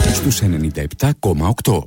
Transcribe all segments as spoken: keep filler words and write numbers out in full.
στους ενενήντα επτά κόμμα οκτώ.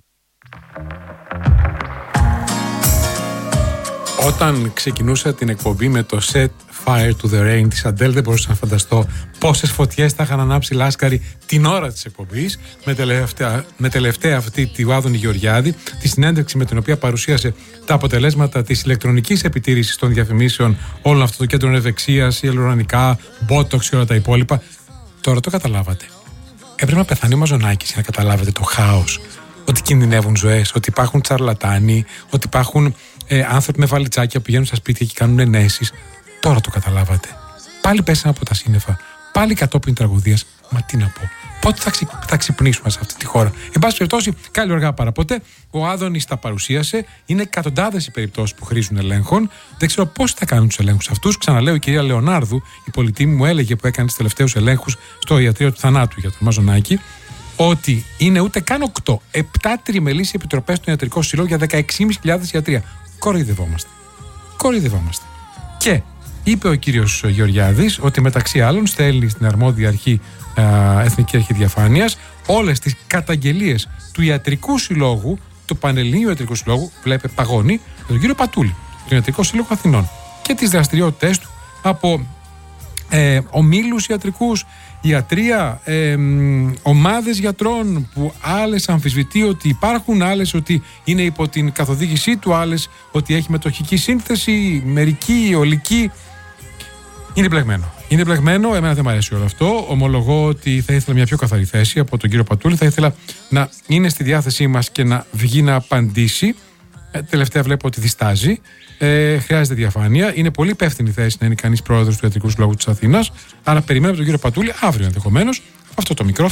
Όταν ξεκινούσα την εκπομπή με το Set Fire to the Rain της Adele, δεν μπορούσα να φανταστώ πόσες φωτιές θα είχαν ανάψει λάσκαροι την ώρα της εκπομπής, με τελευταία, με τελευταία αυτή τη Άδωνη Γεωργιάδη, τη συνέντευξη με την οποία παρουσίασε τα αποτελέσματα της ηλεκτρονικής επιτήρησης των διαφημίσεων όλων αυτών των κέντρων ευεξίας, ιαλουρονικά, botox και όλα τα υπόλοιπα. Τώρα το καταλάβατε. Έπρεπε να πεθάνει ο Μαζονάκης για να καταλάβετε το χάος. Ότι κινδυνεύουν ζωές, ότι υπάρχουν τσαρλατάνοι, ότι υπάρχουν ε, άνθρωποι με βαλιτσάκια που πηγαίνουν στα σπίτια και κάνουν ενέσεις. Τώρα το καταλάβατε. Πάλι πέσανε από τα σύννεφα. Πάλι κατόπιν τραγωδίας. Μα τι να πω. Πότε θα, ξυ... θα ξυπνήσουμε σε αυτή τη χώρα. Εν πάση περιπτώσει, καλή αργά παρά ποτέ. Ο Άδωνης τα παρουσίασε. Είναι εκατοντάδες οι περιπτώσεις που χρήζουν ελέγχων. Δεν ξέρω πώς θα κάνουν τους ελέγχους αυτούς. Ξαναλέω, η κυρία Λεωνάρδου, η πολιτή μου, έλεγε που έκανε τους τελευταίους ελέγχους στο ιατρείο του θανάτου για τον Μαζονάκη, ότι είναι ούτε καν οκτώ, επτά τριμελείς επιτροπές του Ιατρικού Συλλόγου για δεκαέξι χιλιάδες πεντακόσια ιατρία. Κοροϊδευόμαστε. Κοροϊδευόμαστε. Και είπε ο κύριος Γεωργιάδης ότι μεταξύ άλλων στέλνει στην αρμόδια αρχή, α, Εθνική Αρχή Διαφάνειας, όλες τις καταγγελίες του Ιατρικού Συλλόγου, του Πανελληνίου Ιατρικού Συλλόγου, βλέπε παγώνει, με τον κύριο Πατούλη, του Ιατρικού Συλλόγου Αθηνών, και τις δραστηριότητες του από ε, ομίλους ιατρικούς, ιατρία, ε, ομάδες γιατρών που άλλες αμφισβητεί ότι υπάρχουν, άλλες ότι είναι υπό την καθοδήγησή του, άλλες ότι έχει μετοχική σύνθεση, μερική, ολική. Είναι μπλεγμένο. Είναι μπλεγμένο, εμένα δεν μου αρέσει όλο αυτό. Ομολογώ ότι θα ήθελα μια πιο καθαρή θέση από τον κύριο Πατούλη. Θα ήθελα να είναι στη διάθεσή μας και να βγει να απαντήσει. Ε, τελευταία βλέπω ότι διστάζει. Ε, χρειάζεται διαφάνεια. Είναι πολύ υπεύθυνη θέση να είναι κανείς πρόεδρος του Ιατρικού Συλλόγου της Αθήνας. Άρα περιμένω από τον κύριο Πατούλη αύριο ενδεχομένως αυτό το μικρό